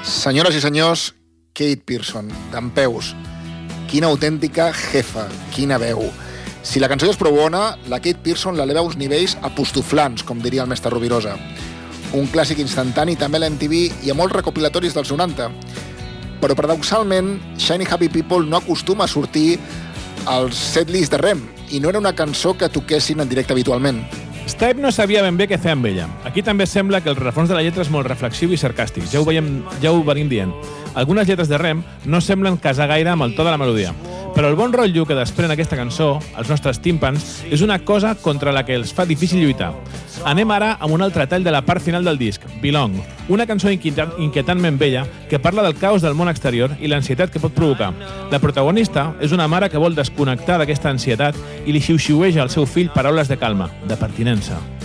Senyores i senyors, Kate Pierson, dempeus. Quina autèntica jefa, quina veu. Si la cançó és prou bona, la Kate Pierson l'eleva a uns nivells apostoflants, com diria el mestre Rovirosa. Un clàssic instantani també a l'MTV i a molts recopilatoris dels 90. Però paradoxalment, Shiny Happy People no acostuma a sortir als setlist de Rem i no era una cançó que toquessin en directe habitualment. Stipe no sabia ben bé què fer amb ella. Aquí també sembla que el rerefons de la lletra és molt reflexiu i sarcàstic. Ja ho venim dient. Algunes lletres de Rem no semblen casar gaire amb el to de la melodia. Però el bon rotllo que desprèn aquesta cançó, els nostres tímpans, és una cosa contra la que els fa difícil lluitar. Anem ara amb un altre tall de la part final del disc, Belong, una cançó inquietantment bella que parla del caos del món exterior i l'ansietat que pot provocar. La protagonista és una mare que vol desconnectar d'aquesta ansietat i li xiuxiueja al seu fill paraules de calma, de pertinença.